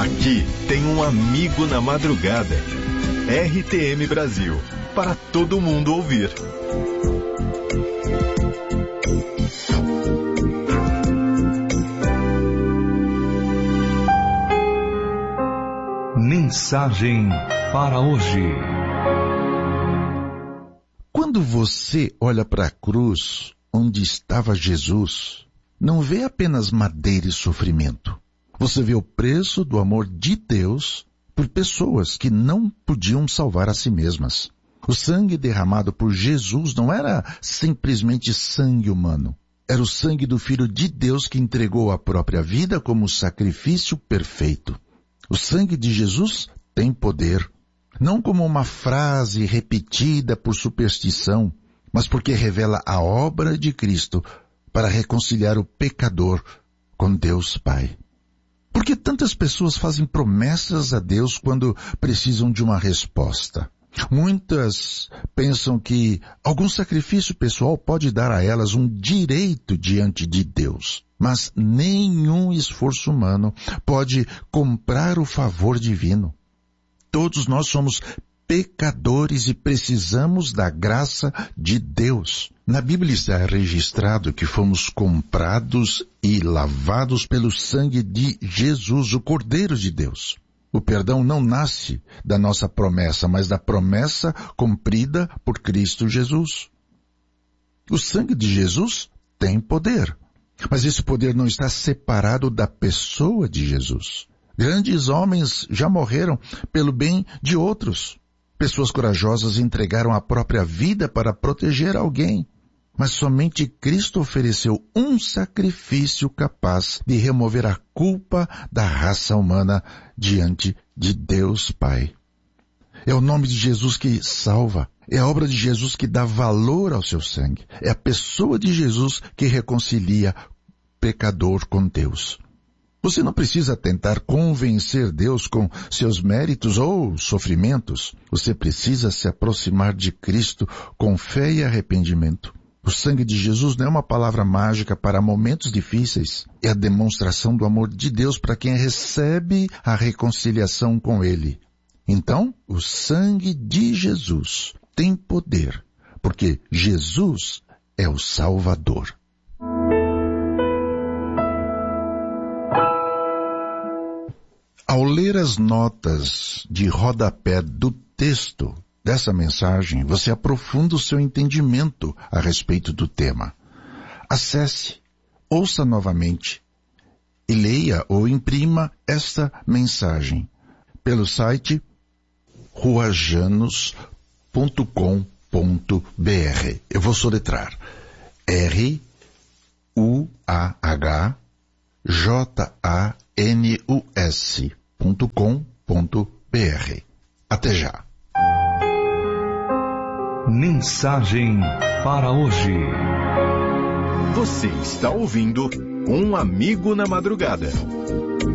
Aqui tem um amigo na madrugada. RTM Brasil, para todo mundo ouvir. Mensagem para hoje. Quando você olha para a cruz onde estava Jesus, não vê apenas madeira e sofrimento. Você vê o preço do amor de Deus por pessoas que não podiam salvar a si mesmas. O sangue derramado por Jesus não era simplesmente sangue humano. Era o sangue do Filho de Deus que entregou a própria vida como sacrifício perfeito. O sangue de Jesus tem poder, não como uma frase repetida por superstição, mas porque revela a obra de Cristo para reconciliar o pecador com Deus Pai. Por que tantas pessoas fazem promessas a Deus quando precisam de uma resposta? Muitas pensam que algum sacrifício pessoal pode dar a elas um direito diante de Deus. Mas nenhum esforço humano pode comprar o favor divino. Todos nós somos pecadores e precisamos da graça de Deus. Na Bíblia está registrado que fomos comprados e lavados pelo sangue de Jesus, o Cordeiro de Deus. O perdão não nasce da nossa promessa, mas da promessa cumprida por Cristo Jesus. O sangue de Jesus tem poder, mas esse poder não está separado da pessoa de Jesus. Grandes homens já morreram pelo bem de outros. Pessoas corajosas entregaram a própria vida para proteger alguém. Mas somente Cristo ofereceu um sacrifício capaz de remover a culpa da raça humana diante de Deus Pai. É o nome de Jesus que salva. É a obra de Jesus que dá valor ao seu sangue. É a pessoa de Jesus que reconcilia pecador com Deus. Você não precisa tentar convencer Deus com seus méritos ou sofrimentos. Você precisa se aproximar de Cristo com fé e arrependimento. O sangue de Jesus não é uma palavra mágica para momentos difíceis. É a demonstração do amor de Deus para quem recebe a reconciliação com Ele. Então, o sangue de Jesus tem poder, porque Jesus é o Salvador. Ao ler as notas de rodapé do texto dessa mensagem, você aprofunda o seu entendimento a respeito do tema. Acesse, ouça novamente e leia ou imprima esta mensagem pelo site ruajanos.com.br. Eu vou soletrar ruajanus.com.br. Até já. Mensagem para hoje. Você está ouvindo Um Amigo na Madrugada.